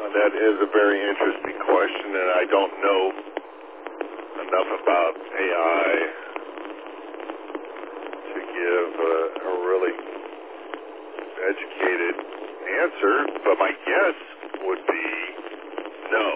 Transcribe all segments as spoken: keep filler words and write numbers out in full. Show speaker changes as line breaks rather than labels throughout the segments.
That is a very interesting question, and I don't know enough about A I to give a, a really educated answer, but my guess would be no,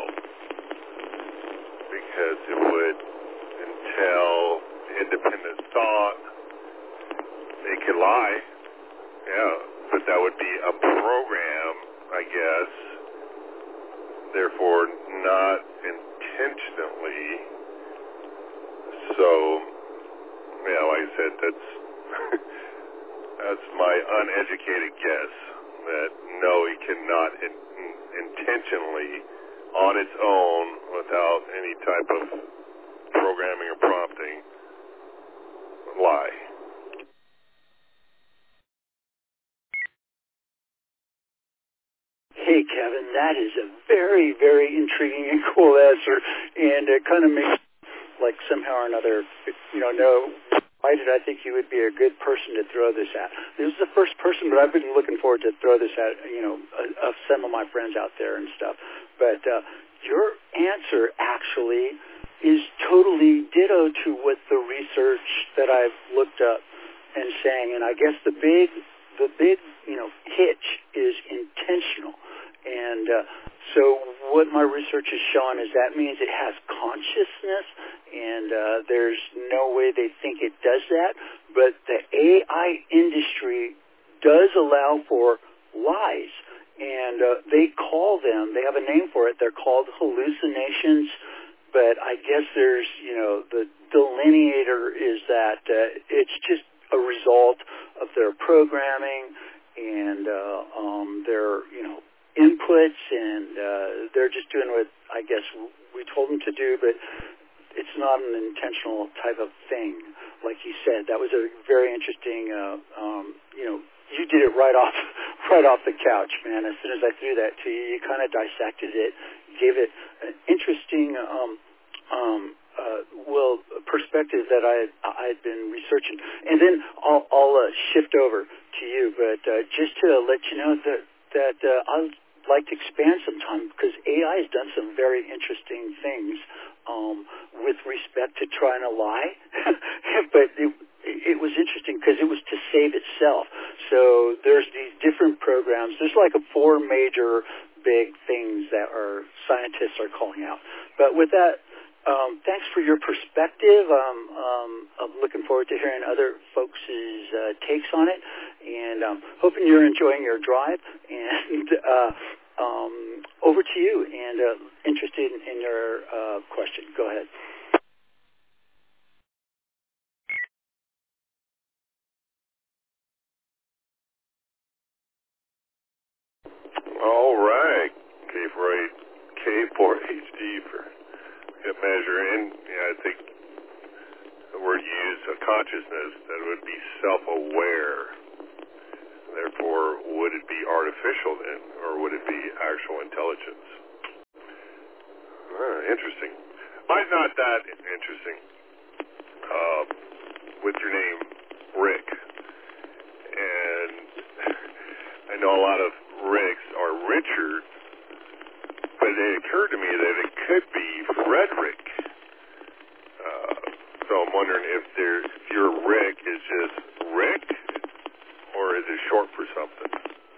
because it would entail independent thought. It could lie, yeah, but that would be a program, I guess, therefore not intentionally. So, yeah, like I said, that's that's my uneducated guess, that no, it cannot in, intentionally, on its own, without any type of programming or prompting, lie.
Hey, Kevin, that is a very, very intriguing and cool answer, and it kind of makes, like, somehow or another, you know, know, why did I think you would be a good person to throw this at? This is the first person, but I've been looking forward to throw this at, you know, of some of my friends out there and stuff. But uh, your answer actually is totally ditto to what the research that I've looked up and saying, and I guess the big, the big, you know, hitch is intentional. And uh, so what my research has shown is that means it has consciousness, and uh, there's no way they think it does that. But the A I industry does allow for lies, and uh, they call them, they have a name for it, they're called hallucinations. But I guess there's, you know, the delineator is that uh, it's just a result of their programming and uh, um, their, you know, inputs, and uh, they're just doing what I guess we told them to do, but it's not an intentional type of thing. Like you said, that was a very interesting, uh, um, you know, you did it right off right off the couch, man. As soon as I threw that to you, you kind of dissected it, gave it an interesting, um, um, uh, well, perspective that I I had been researching. And then I'll, I'll uh, shift over to you, but uh, just to let you know that, that uh, I'll like to expand sometime, because A I has done some very interesting things um, with respect to trying to lie, but it, it was interesting because it was to save itself. So there's these different programs. There's like a four major big things that our scientists are calling out. But with that, um, thanks for your perspective. Um, um, I'm looking forward to hearing other folks' uh, takes on it, and um, hoping you're enjoying your drive. And uh, um, over to you, and uh, interested in, in your uh, question. Go ahead.
All right, K for K for H D for good measure, and yeah, I think the word used, a consciousness, that it would be self-aware. Therefore, would it be artificial then, or would it be actual intelligence? Ah, interesting. Might not that interesting. Uh, with your name, Rick, and I know a lot of Ricks are Richard, but it occurred to me that it could be Frederick. Uh, so I'm wondering if there, if your Rick is just Rick, or is it short for something?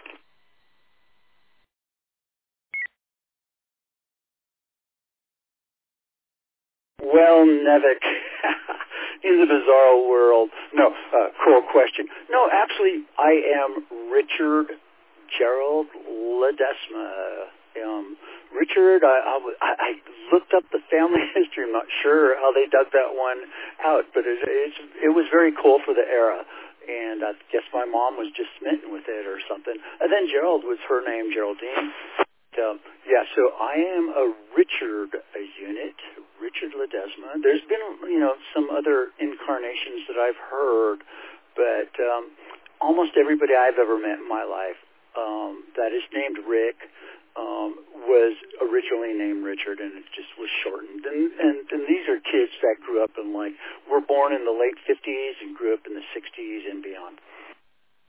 Well, Nevik, in the bizarre world. No, uh, cool question. No, actually, I am Richard Gerald Ledesma. Um, Richard, I, I, I looked up the family history. I'm not sure how they dug that one out, but it, it's, it was very cool for the era. And I guess my mom was just smitten with it or something. And then Gerald was her name, Geraldine. Um, yeah, so I am a Richard a unit, Richard Ledesma. There's been, you know, some other incarnations that I've heard, but um, almost everybody I've ever met in my life um, that is named Rick um, was originally named Richard, and it just was shortened. And, and, and these are kids that grew up in, like, were born in the late fifties and grew up in the sixties and beyond.